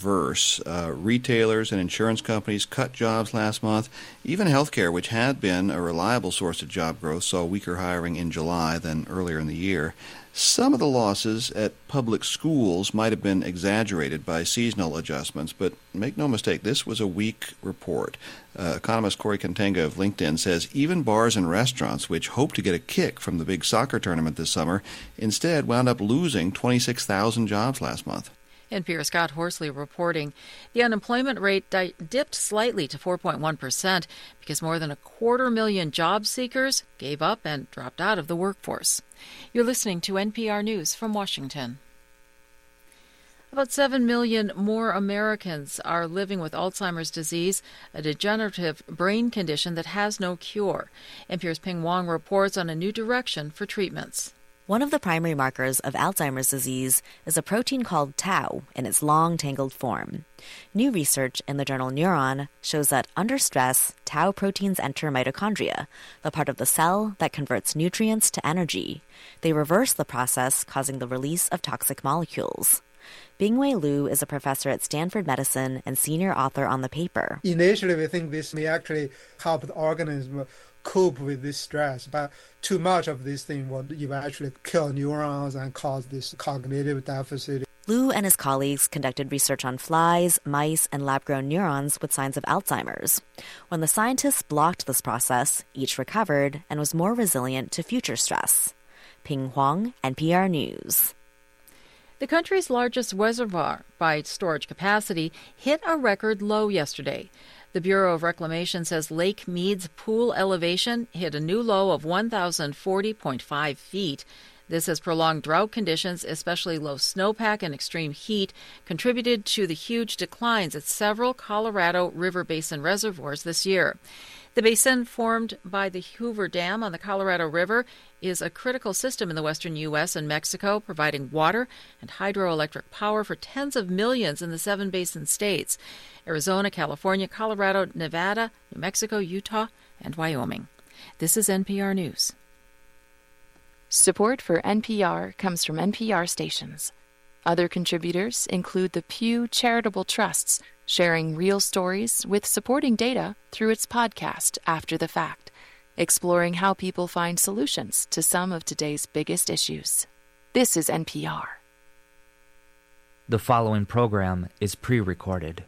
diverse. Retailers and insurance companies cut jobs last month. Even healthcare, which had been a reliable source of job growth, saw weaker hiring in July than earlier in the year. Some of the losses at public schools might have been exaggerated by seasonal adjustments, but make no mistake, this was a weak report. Economist Corey Contenga of LinkedIn says even bars and restaurants, which hoped to get a kick from the big soccer tournament this summer, instead wound up losing 26,000 jobs last month. NPR's Scott Horsley reporting the unemployment rate dipped slightly to 4.1% because more than 250,000 job seekers gave up and dropped out of the workforce. You're listening to NPR News from Washington. About 7 million more Americans are living with Alzheimer's disease, a degenerative brain condition that has no cure. NPR's Ping Wong reports on a new direction for treatments. One of the primary markers of Alzheimer's disease is a protein called tau in its long, tangled form. New research in the journal Neuron shows that under stress, tau proteins enter mitochondria, the part of the cell that converts nutrients to energy. They reverse the process, causing the release of toxic molecules. Bingwei Liu is a professor at Stanford Medicine and senior author on the paper. Initially, we think this may actually help the organism cope with this stress, but too much of this thing will eventually kill neurons and cause this cognitive deficit. Liu and his colleagues conducted research on flies, mice, and lab-grown neurons with signs of Alzheimer's. When the scientists blocked this process, each recovered and was more resilient to future stress. Ping Huang, NPR News. The country's largest reservoir by storage capacity hit a record low yesterday. The Bureau of Reclamation says Lake Mead's pool elevation hit a new low of 1,040.5 feet. This has prolonged drought conditions, especially low snowpack and extreme heat, contributed to the huge declines at several Colorado River Basin reservoirs this year. The basin, formed by the Hoover Dam on the Colorado River, is a critical system in the western U.S. and Mexico, providing water and hydroelectric power for tens of millions in the 7 basin states: Arizona, California, Colorado, Nevada, New Mexico, Utah, and Wyoming. This is NPR News. Support for NPR comes from NPR stations. Other contributors include the Pew Charitable Trusts, sharing real stories with supporting data through its podcast After the Fact, exploring how people find solutions to some of today's biggest issues. This is NPR. The following program is pre-recorded.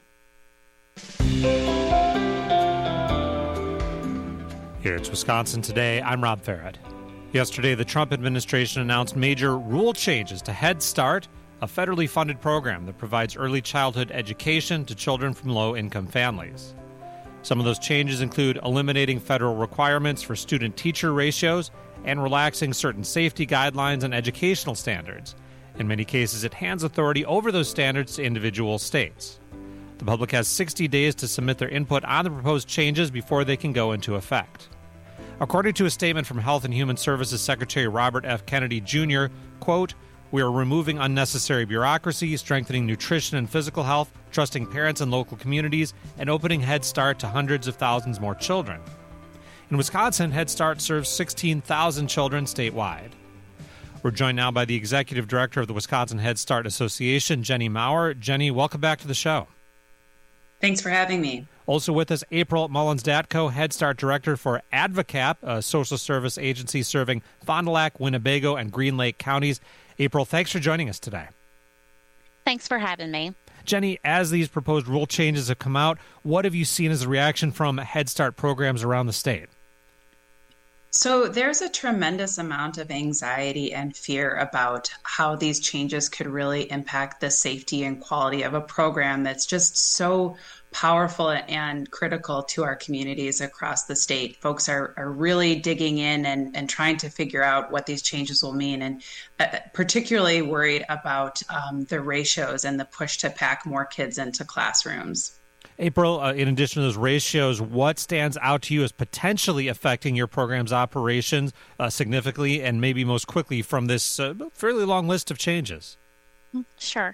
Here it's Wisconsin Today. I'm Rob Farrett. Yesterday, the Trump administration announced major rule changes to Head Start, a federally funded program that provides early childhood education to children from low-income families. Some of those changes include eliminating federal requirements for student-teacher ratios and relaxing certain safety guidelines and educational standards. In many cases, it hands authority over those standards to individual states. The public has 60 days to submit their input on the proposed changes before they can go into effect. According to a statement from Health and Human Services Secretary Robert F. Kennedy Jr., quote, "We are removing unnecessary bureaucracy, strengthening nutrition and physical health, trusting parents and local communities, and opening Head Start to hundreds of thousands more children." In Wisconsin, Head Start serves 16,000 children statewide. We're joined now by the Executive Director of the Wisconsin Head Start Association, Jenny Maurer. Jenny, welcome back to the show. Thanks for having me. Also with us, April Mullins-Datko, Head Start Director for AdvoCap, a social service agency serving Fond du Lac, Winnebago, and Green Lake counties. April, thanks for joining us today. Thanks for having me. Jenny, as these proposed rule changes have come out, what have you seen as a reaction from Head Start programs around the state? So there's a tremendous amount of anxiety and fear about how these changes could really impact the safety and quality of a program that's just so powerful and critical to our communities across the state. Folks are really digging in and trying to figure out what these changes will mean, and particularly worried about the ratios and the push to pack more kids into classrooms. April, in addition to those ratios, what stands out to you as potentially affecting your program's operations significantly and maybe most quickly from this fairly long list of changes? Sure.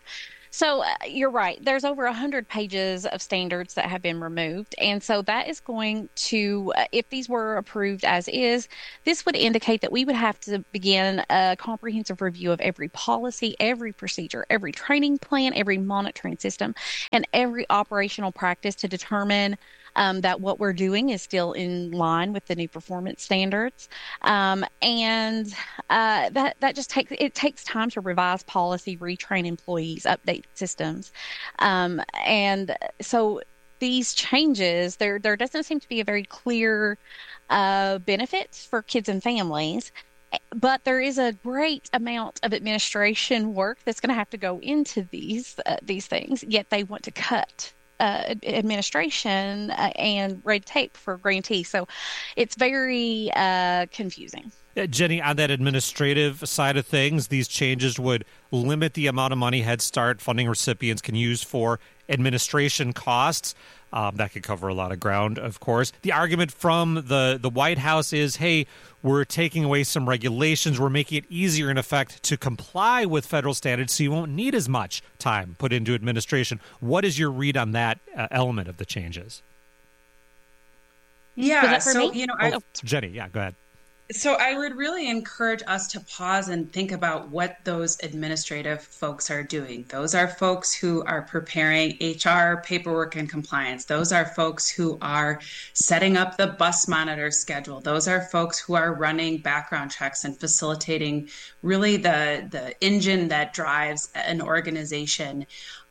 So you're right. There's over 100 pages of standards that have been removed. And so that is going to, if these were approved as is, this would indicate that we would have to begin a comprehensive review of every policy, every procedure, every training plan, every monitoring system, and every operational practice to determine that what we're doing is still in line with the new performance standards. And that just takes time to revise policy, retrain employees, update systems. And so these changes, there doesn't seem to be a very clear benefit for kids and families. But there is a great amount of administration work that's going to have to go into these things, yet they want to cut administration and red tape for grantees. So it's very confusing. Jenny, on that administrative side of things, these changes would limit the amount of money Head Start funding recipients can use for administration costs. That could cover a lot of ground, of course. The argument from the White House is, hey, we're taking away some regulations. We're making it easier, in effect, to comply with federal standards so you won't need as much time put into administration. What is your read on that element of the changes? Yeah, so, Jenny, go ahead. So I would really encourage us to pause and think about what those administrative folks are doing. Those are folks who are preparing HR paperwork and compliance. Those are folks who are setting up the bus monitor schedule. Those are folks who are running background checks and facilitating really the engine that drives an organization.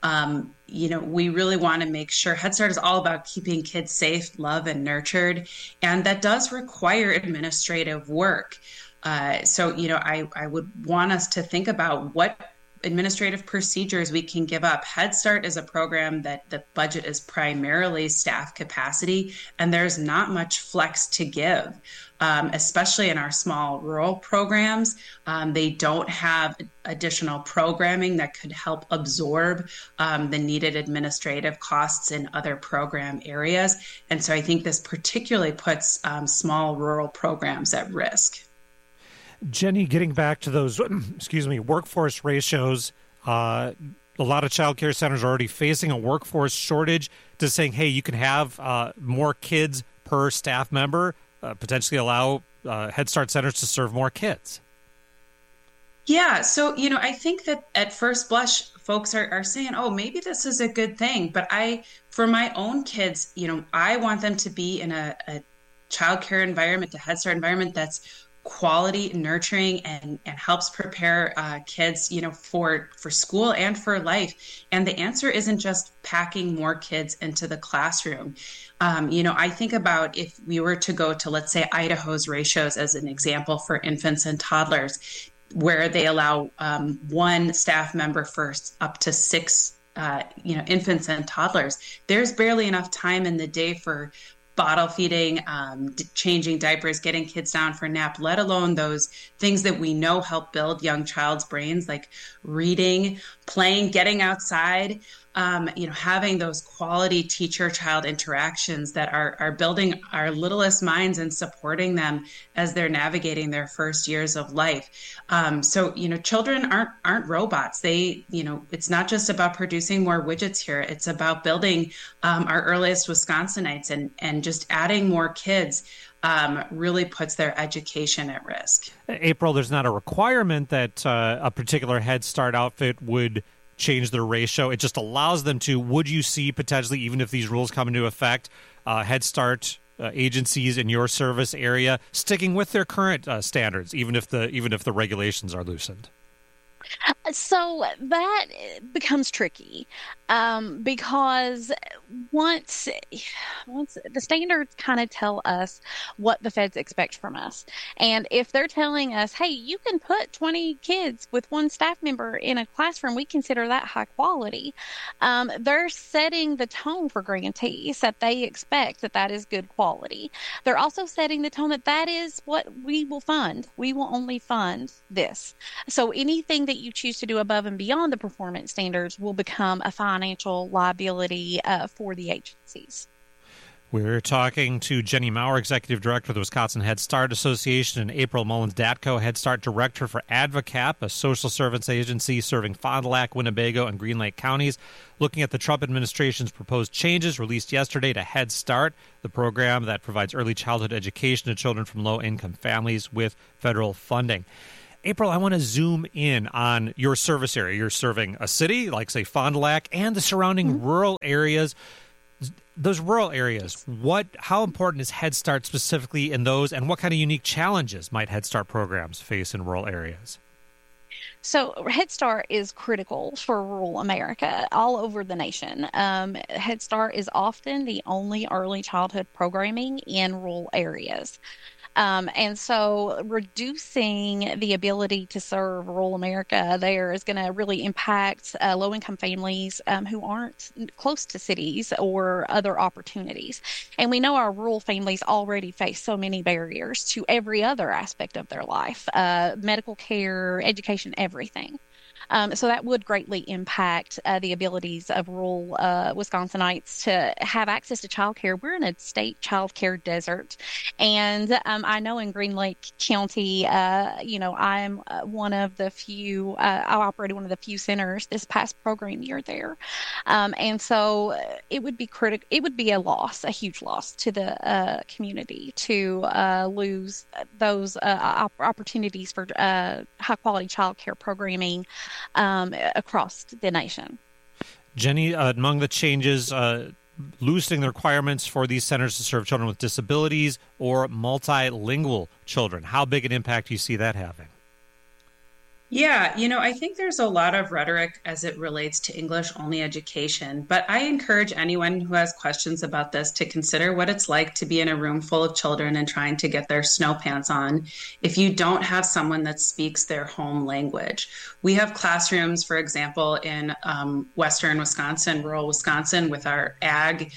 We really want to make sure Head Start is all about keeping kids safe, loved, and nurtured. And that does require administrative work. I would want us to think about what administrative procedures we can give up. Head Start is a program that the budget is primarily staff capacity, and there's not much flex to give. Especially in our small rural programs, they don't have additional programming that could help absorb the needed administrative costs in other program areas. And so I think this particularly puts small rural programs at risk. Jenny, getting back to those, workforce ratios, a lot of child care centers are already facing a workforce shortage. Just saying, hey, you can have more kids per staff member, potentially allow Head Start centers to serve more kids. Yeah. So, I think that at first blush, folks are saying, oh, maybe this is a good thing. But for my own kids, I want them to be in a child care environment, a Head Start environment that's quality, nurturing, and helps prepare kids, for school and for life. And the answer isn't just packing more kids into the classroom. I think about if we were to go to, let's say, Idaho's ratios as an example for infants and toddlers, where they allow one staff member for up to 6, infants and toddlers. There's barely enough time in the day for bottle feeding, changing diapers, getting kids down for nap, let alone those things that we know help build young child's brains, like reading, playing, getting outside, having those quality teacher-child interactions that are building our littlest minds and supporting them as they're navigating their first years of life. Children aren't robots. They, it's not just about producing more widgets here. It's about building our earliest Wisconsinites, and just adding more kids really puts their education at risk. April, there's not a requirement that a particular Head Start outfit would change their ratio. It just allows them to. Would you see potentially, even if these rules come into effect, Head Start agencies in your service area sticking with their current standards, even if the regulations are loosened? So that becomes tricky because once the standards kind of tell us what the feds expect from us, and if they're telling us, hey, you can put 20 kids with one staff member in a classroom, we consider that high quality. They're setting the tone for grantees that they expect that is good quality. They're also setting the tone that is what we will fund. We will only fund this. So anything that you choose to do above and beyond the performance standards will become a financial liability for the agencies. We're talking to Jenny Maurer, Executive Director of the Wisconsin Head Start Association, and April Mullins-Datko, Head Start Director for AdvoCap, a social service agency serving Fond du Lac, Winnebago, and Green Lake counties, looking at the Trump administration's proposed changes released yesterday to Head Start, the program that provides early childhood education to children from low-income families with federal funding. April, I want to zoom in on your service area. You're serving a city, like, say, Fond du Lac, and the surrounding rural areas. Those rural areas, how important is Head Start specifically in those, and what kind of unique challenges might Head Start programs face in rural areas? So Head Start is critical for rural America all over the nation. Head Start is often the only early childhood programming in rural areas. And so reducing the ability to serve rural America there is going to really impact low-income families who aren't close to cities or other opportunities. And we know our rural families already face so many barriers to every other aspect of their life, medical care, education, everything. So that would greatly impact the abilities of rural Wisconsinites to have access to childcare. We're in a state childcare desert, and I know in Green Lake County, I'm one of the few. I operated one of the few centers this past program year there, and so it would be critical. It would be a huge loss to the community to lose those opportunities for high quality childcare programming across the nation. Jenny, among the changes, loosening the requirements for these centers to serve children with disabilities or multilingual children. How big an impact do you see that having? Yeah, I think there's a lot of rhetoric as it relates to English-only education, but I encourage anyone who has questions about this to consider what it's like to be in a room full of children and trying to get their snow pants on if you don't have someone that speaks their home language. We have classrooms, for example, in western Wisconsin, rural Wisconsin, with our ag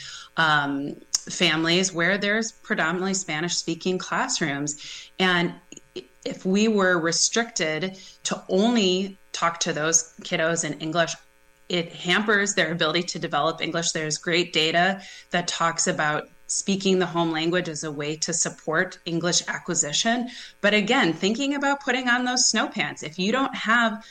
families where there's predominantly Spanish-speaking classrooms. And if we were restricted to only talk to those kiddos in English, it hampers their ability to develop English. There's great data that talks about speaking the home language as a way to support English acquisition. But again, thinking about putting on those snow pants, if you don't have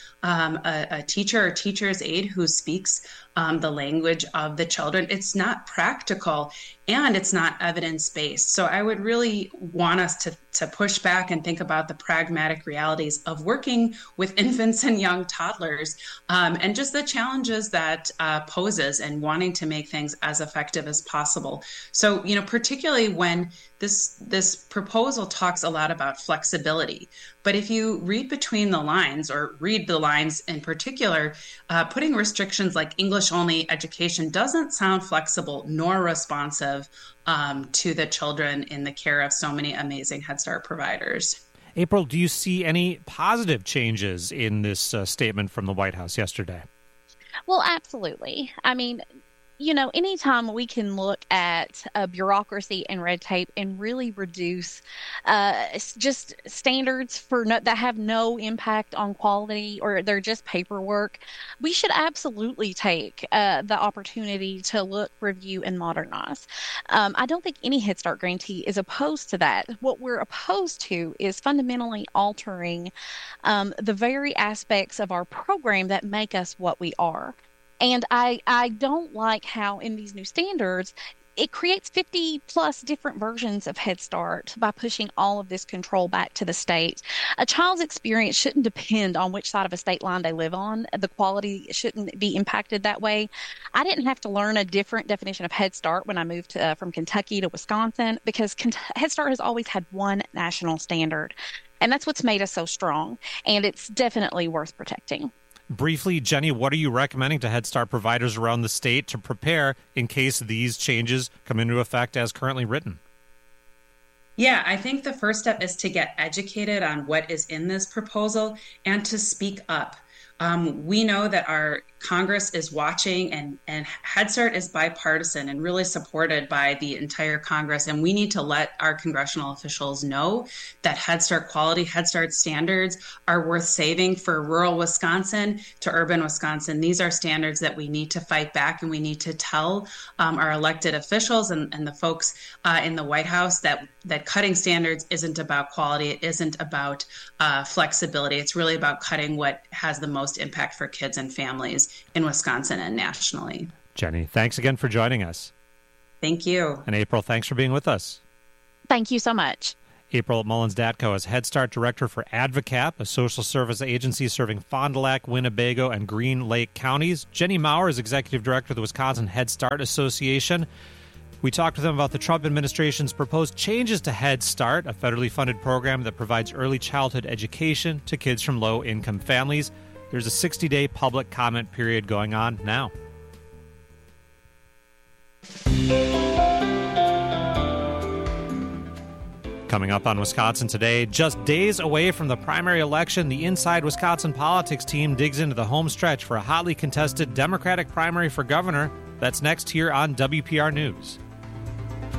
a teacher or teacher's aide who speaks the language of the children, it's not practical and it's not evidence-based. So I would really want us to push back and think about the pragmatic realities of working with infants and young toddlers and just the challenges that poses and wanting to make things as effective as possible. So, particularly when this proposal talks a lot about flexibility. But if you read between the lines, or read the lines in particular, putting restrictions like English-only education doesn't sound flexible nor responsive to the children in the care of so many amazing Head Start providers. April, do you see any positive changes in this statement from the White House yesterday? Well, absolutely. I mean, anytime we can look at bureaucracy and red tape and really reduce just standards that have no impact on quality, or they're just paperwork, we should absolutely take the opportunity to look, review, and modernize. I don't think any Head Start grantee is opposed to that. What we're opposed to is fundamentally altering the very aspects of our program that make us what we are. And I don't like how in these new standards, it creates 50 plus different versions of Head Start by pushing all of this control back to the state. A child's experience shouldn't depend on which side of a state line they live on. The quality shouldn't be impacted that way. I didn't have to learn a different definition of Head Start when I moved from Kentucky to Wisconsin, because Head Start has always had one national standard. And that's what's made us so strong. And it's definitely worth protecting. Briefly, Jenny, what are you recommending to Head Start providers around the state to prepare in case these changes come into effect as currently written? Yeah, I think the first step is to get educated on what is in this proposal and to speak up. We know that our Congress is watching, and Head Start is bipartisan and really supported by the entire Congress. And we need to let our congressional officials know that Head Start quality, Head Start standards are worth saving for rural Wisconsin to urban Wisconsin. These are standards that we need to fight back, and we need to tell our elected officials and the folks in the White House that cutting standards isn't about quality. It isn't about flexibility. It's really about cutting what has the most impact for kids and families in Wisconsin and nationally. Jenny, thanks again for joining us. Thank you. And April, thanks for being with us. Thank you so much. April Mullins-Datko is Head Start Director for AdvoCap, a social service agency serving Fond du Lac, Winnebago, and Green Lake counties. Jenny Maurer is Executive Director of the Wisconsin Head Start Association. We talked with them about the Trump administration's proposed changes to Head Start, a federally funded program that provides early childhood education to kids from low-income families. There's a 60-day public comment period going on now. Coming up on Wisconsin Today, just days away from the primary election, the Inside Wisconsin Politics team digs into the home stretch for a hotly contested Democratic primary for governor. That's next here on WPR News.